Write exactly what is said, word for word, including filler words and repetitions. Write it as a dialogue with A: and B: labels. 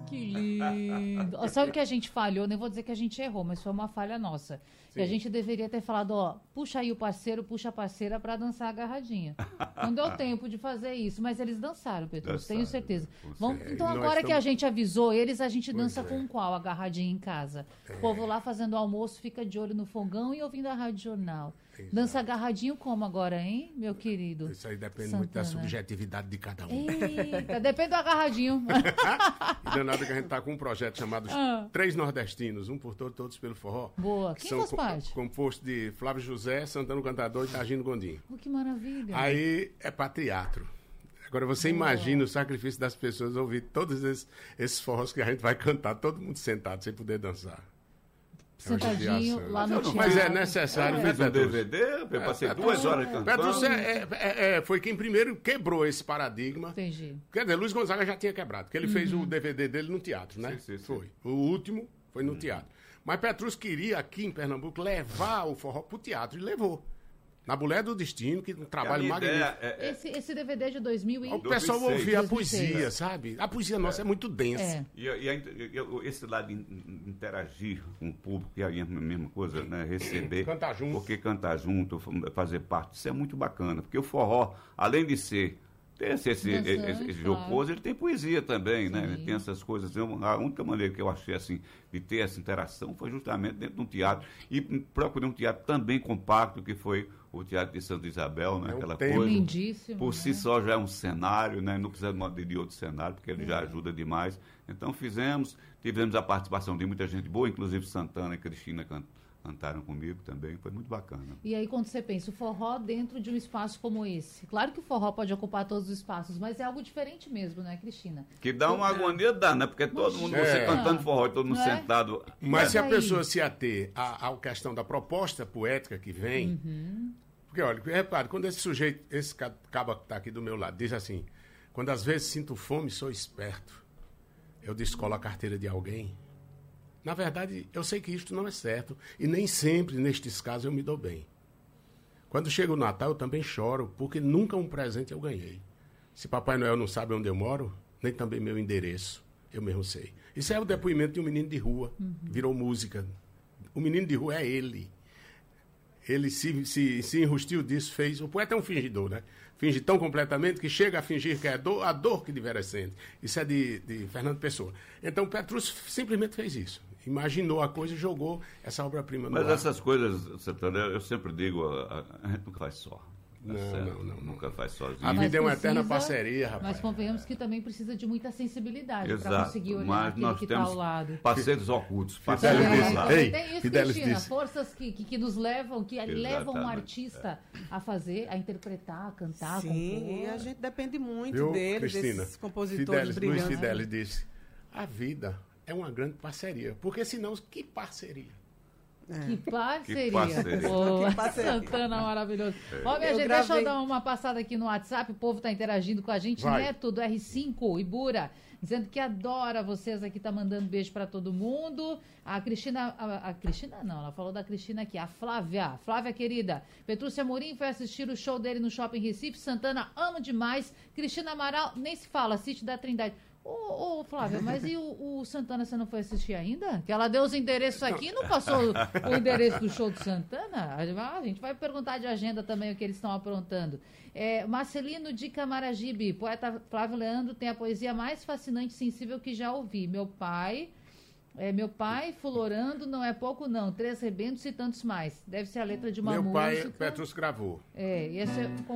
A: Que lindo. Sabe o que a gente falhou? Nem vou dizer que a gente errou, mas foi uma falha nossa. Sim. E a gente deveria ter falado, ó, puxa aí o parceiro, puxa a parceira pra dançar agarradinha. Não deu tempo de fazer isso, mas eles dançaram, Petrus, tenho certeza. Vamos, então agora estamos... que a gente avisou eles, a gente dança pois com é. qual agarradinha em casa? É. O povo lá fazendo almoço, fica de olho no fogão e ouvindo a Rádio Jornal. Exato. Dança agarradinho como agora, hein, meu querido?
B: Isso aí depende Santana. muito da subjetividade de cada um.
A: Eita, depende do agarradinho.
B: E danado que a gente tá com um projeto chamado ah. Três Nordestinos, um por todos, todos pelo forró.
A: Boa. Quem
B: são
A: faz parte?
B: Composto de Flávio José, Santana Cantador e Targino Gondim.
A: Oh, que maravilha.
B: Aí é pra teatro. Agora você Boa. imagina o sacrifício das pessoas ouvir todos esses, esses forrós que a gente vai cantar, todo mundo sentado, sem poder dançar.
A: Sentadinho lá no teatro.
B: Mas é necessário.
C: É, é, D V D, eu passei é, duas horas cantando.
B: Petrus é, é, é, foi quem primeiro quebrou esse paradigma.
A: Entendi.
B: Quer dizer, Luiz Gonzaga já tinha quebrado, porque ele uhum. fez o D V D dele no teatro, né?
C: Sim, sim, sim.
B: Foi. O último foi no uhum. teatro. Mas Petrus queria, aqui em Pernambuco, levar o forró pro teatro e levou. Na Bulé do Destino, que um trabalho magnífico.
A: É, é... Esse, esse D V D é de dois mil e...
B: O pessoal ouvia a poesia, sabe? A poesia nossa é, é muito densa. É.
C: E, e, a, e esse lado de interagir com o público, que é a mesma coisa, né? Receber.
B: Cantar junto.
C: Porque cantar junto, fazer parte, isso é muito bacana. Porque o forró, além de ser... Tem esse, esse, esse, esse jocoso, claro. Ele tem poesia também, Sim. né? Ele tem essas coisas. A única maneira que eu achei assim de ter essa interação foi justamente dentro de um teatro. E procurei um teatro também compacto, que foi o Teatro de Santa Isabel, né?
B: É um
C: Aquela
B: tempo.
C: coisa.
A: Lindíssimo.
C: Por
A: né?
C: si só já é um cenário, né? Não precisa de outro cenário, porque ele é. já ajuda demais. Então fizemos, tivemos a participação de muita gente boa, inclusive Santana e Cristina cantando. Cantaram comigo também, foi muito bacana.
A: E aí quando você pensa, o forró dentro de um espaço como esse, claro que o forró pode ocupar todos os espaços, mas é algo diferente mesmo, né, Cristina?
C: Que dá uma agonia, dá, né? Porque todo Mas, mundo, é. você cantando forró e todo mundo é? sentado.
B: Mas, mas se a pessoa se ater à, à questão da proposta poética que vem, uhum. porque olha, repare, quando esse sujeito, esse caba que está aqui do meu lado, diz assim, quando às vezes sinto fome, sou esperto, eu descolo a carteira de alguém. Na verdade, eu sei que isto não é certo. E nem sempre, nestes casos, eu me dou bem. Quando chega o Natal, eu também choro, porque nunca um presente eu ganhei. Se Papai Noel não sabe onde eu moro, nem também meu endereço, eu mesmo sei. Isso é o depoimento de um menino de rua. Uhum. Virou música. O menino de rua é ele. Ele se, se, se enrustiu disso, fez... O poeta é um fingidor, né? Finge tão completamente que chega a fingir que é a dor, a dor que devera sente. Isso é de, de Fernando Pessoa. Então, Petrus simplesmente fez isso. Imaginou a coisa e jogou essa obra-prima no
C: Mas
B: ar.
C: essas coisas, Santana, eu sempre digo, a, a gente nunca faz só.
B: Não, não, não, não.
C: Nunca faz sozinho.
B: A vida
A: mas
B: é uma
A: precisa,
B: eterna parceria, rapaz.
A: Mas convenhamos que também precisa de muita sensibilidade para conseguir olhar
C: mas
A: aquele
C: nós
A: que está
C: temos
A: ao lado.
C: parceiros ocultos.
B: Fidelis
A: é,
B: disse.
A: é,
B: Ei,
A: tem isso,
B: Fidelis
A: Cristina,
B: disse.
A: forças que, que, que nos levam, que
C: Exatamente.
A: levam um artista é. a fazer, a interpretar, a cantar,
D: Sim,
A: a compor.
D: E a gente depende muito
B: Viu,
D: deles,
B: Cristina?
D: desses compositores
B: Fidelis,
D: brilhantes.
B: Luiz Fidelis disse, a vida é uma grande parceria. Porque senão, que parceria?
A: É. Que parceria.
C: Que parceria.
A: Boa.
D: Que parceria.
A: Santana, maravilhoso. É. Ó, minha eu gente, gravei... deixa eu dar uma passada aqui no WhatsApp. O povo está interagindo com a gente.
B: Vai.
A: Neto do R cinco, Ibura, dizendo que adora vocês aqui, tá mandando beijo para todo mundo. A Cristina, a, a Cristina não, ela falou da Cristina aqui. A Flávia, Flávia querida. Petrúcia Amorim foi assistir o show dele no Shopping Recife. Santana, amo demais. Cristina Amaral, nem se fala, assiste da Trindade. Ô, ô, Flávia, mas e o, o Santana você não foi assistir ainda? Que ela deu os endereços aqui e não passou o, o endereço do show do Santana? A gente vai perguntar de agenda também o que eles estão aprontando. É, Marcelino de Camaragibe, poeta Flávio Leandro tem a poesia mais fascinante e sensível que já ouvi. Meu pai... É, meu pai, fulorando, não é pouco não, três rebentos e tantos mais. Deve ser a letra de uma
B: Meu
A: música.
B: Meu pai, Petrus gravou.
A: É, e esse é